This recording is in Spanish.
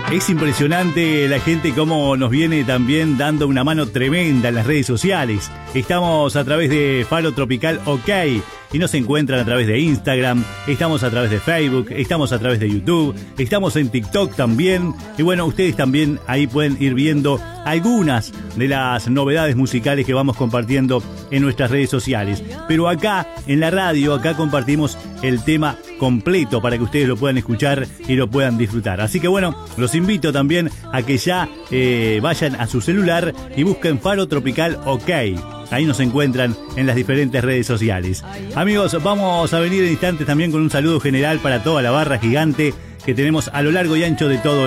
Es impresionante la gente cómo nos viene también dando una mano tremenda en las redes sociales. Estamos a través de Faro Tropical OK y nos encuentran a través de Instagram, estamos a través de Facebook, estamos a través de YouTube, estamos en TikTok también. Y bueno, ustedes también ahí pueden ir viendo algunas de las novedades musicales que vamos compartiendo en nuestras redes sociales. Pero acá en la radio, acá compartimos el tema completo para que ustedes lo puedan escuchar y lo puedan disfrutar. Así que bueno, los invito también a que ya vayan a su celular y busquen Faro Tropical OK. Ahí nos encuentran en las diferentes redes sociales. Amigos, vamos a venir en instantes también con un saludo general para toda la barra gigante que tenemos a lo largo y ancho de todo